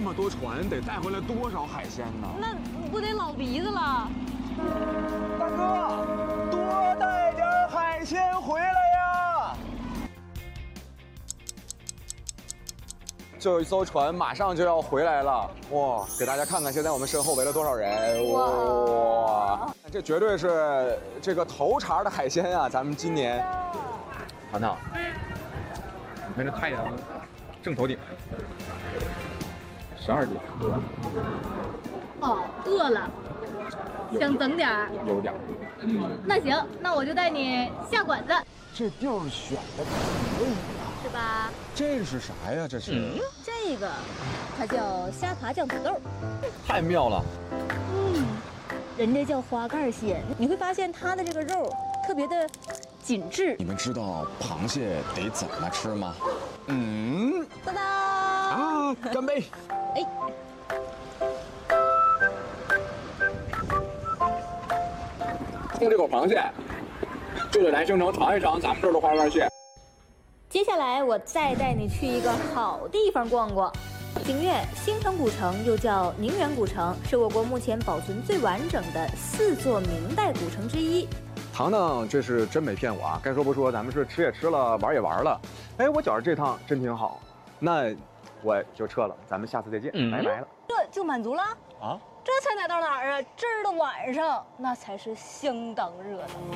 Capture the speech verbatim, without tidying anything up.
么多船，得带回来多少海鲜呢？ 那不得老鼻子了？ 大哥，多带点海鲜回来呀！这一艘船马上就要回来了，哇！给大家看看，现在我们身后围了多少人？哇！这绝对是这个头茬的海鲜啊！咱们今年，糖糖，你看这太阳正头顶，十二点。 哦，饿了，想整点儿。 有点。嗯， 那行，那我就带你下馆子， 这地儿选的可以啊， 是吧？ 这是啥呀？这是？ 嗯、这个，它叫虾爬酱土豆。 太妙了。 嗯，人家叫花盖蟹，你会发现它的这个肉特别的紧致。 你们知道螃蟹得怎么吃吗？嗯， 当当啊，干杯！ 哎。 冲这口螃蟹，就得来京城尝一尝咱们这儿的花盖蟹。 接下来我再带你去一个好地方逛逛。景苑新城古城又叫宁远古城，是我国目前保存最完整的四座明代古城之一。 糖糖，这是真没骗我啊！该说不说，咱们是吃也吃了，玩也玩了。哎，我觉着这趟真挺好，那我就撤了，咱们下次再见，嗯、拜拜了。 这就满足了啊？ 这才哪到哪儿啊？这儿的晚上那才是相当热闹。